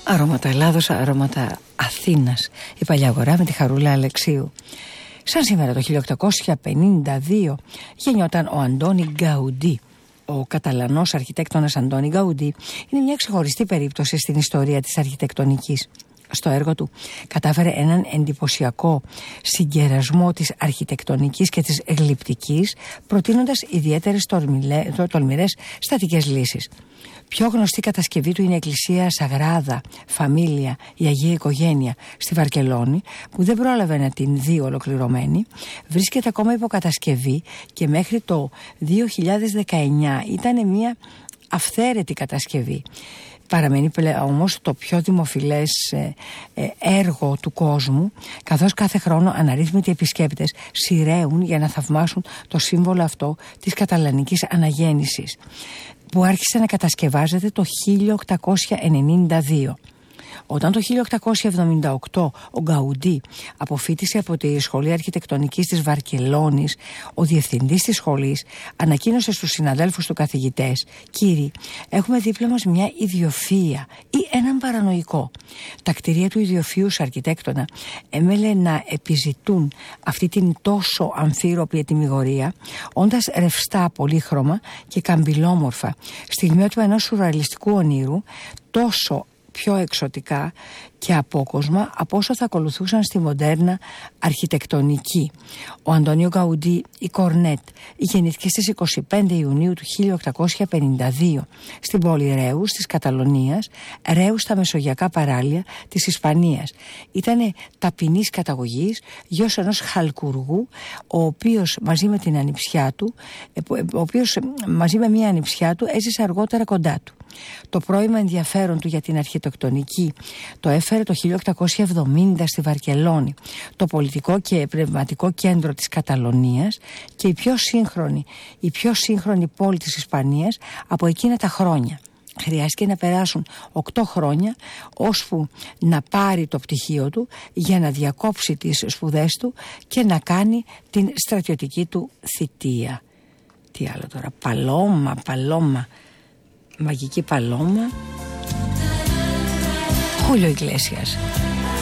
Αρώματα Ελλάδος, αρώματα Αθήνας. Η Παλιά Αγορά με τη Χαρούλα Αλεξίου. Σαν σήμερα το 1852 γεννιόταν ο Αντώνη Γκαουντί. Ο Καταλανός αρχιτέκτονας Αντώνη Γκαουντί είναι μια ξεχωριστή περίπτωση στην ιστορία της αρχιτεκτονικής. Στο έργο του κατάφερε έναν εντυπωσιακό συγκερασμό της αρχιτεκτονικής και της γλυπτικής, προτείνοντας ιδιαίτερες τολμηρές στατικές λύσεις. Πιο γνωστή κατασκευή του είναι η εκκλησία Σαγράδα Φαμίλια, η Αγία Οικογένεια στη Βαρκελόνη, που δεν πρόλαβε να την δει ολοκληρωμένη. Βρίσκεται ακόμα υποκατασκευή και μέχρι το 2019 ήταν μια αυθαίρετη κατασκευή. Παραμένει όμως το πιο δημοφιλές έργο του κόσμου, καθώς κάθε χρόνο αναρρύθμιτοι επισκέπτες σειραίουν για να θαυμάσουν το σύμβολο αυτό της καταλανικής αναγέννησης, που άρχισε να κατασκευάζεται το 1892. Όταν το 1878 ο Γκαουντί αποφοίτησε από τη Σχολή Αρχιτεκτονικής της Βαρκελόνης, ο διευθυντής της σχολής ανακοίνωσε στους συναδέλφους του καθηγητές: «Κύριοι, έχουμε δίπλα μας μια ιδιοφυΐα ή έναν παρανοϊκό». Τα κτηρία του ιδιοφυΐους αρχιτέκτονα έμελε να επιζητούν αυτή την τόσο αμφίροπη ετυμηγορία, όντας ρευστά πολύχρωμα και καμπυλόμορφα, στιγμιότυπα ενός σουρεαλιστικού ονείρου, τόσο πιο εξωτικά και απόκοσμα από όσο θα ακολουθούσαν στη μοντέρνα αρχιτεκτονική. Ο Αντώνιο Γκαουντί ή Κορνέτ γεννήθηκε στις 25 Ιουνίου του 1852 στην πόλη Ρέους της Καταλωνίας, Ρέους στα μεσογειακά παράλια της Ισπανίας. Ήταν ταπεινής καταγωγής, γιος ενός χαλκουργού, ο οποίος μαζί με την ανιψιά του, μαζί με μια ανιψιά του έζησε αργότερα κοντά του. Το πρώιμα ενδιαφέρον του για την αρχιτεκτονική το έφερε το 1870 στη Βαρκελόνη, το πολιτικό και πνευματικό κέντρο της Καταλωνίας και η πιο σύγχρονη πόλη της Ισπανίας από εκείνα τα χρόνια. Χρειάστηκε να περάσουν 8 χρόνια ώσπου να πάρει το πτυχίο του για να διακόψει τις σπουδές του και να κάνει την στρατιωτική του θητεία. Τι άλλο τώρα, Παλώμα, μαγική Παλώμα, Χούλιο Ιγκλέσιας.